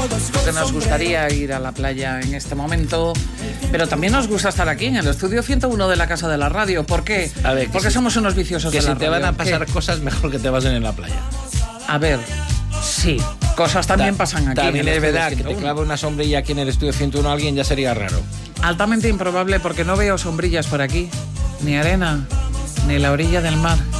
Lo que nos gustaría ir a la playa en este momento, pero también nos gusta estar aquí en el estudio 101 de la Casa de la Radio. ¿Por qué? A ver, porque somos unos viciosos que de la si te radio. van a pasar cosas, mejor que te pasen en la playa. A ver, sí, cosas también pasan aquí. También en el es verdad estudio que te 101. clava una sombrilla aquí en el estudio 101 alguien ya sería raro. Altamente improbable porque no veo sombrillas por aquí, ni arena, ni la orilla del mar.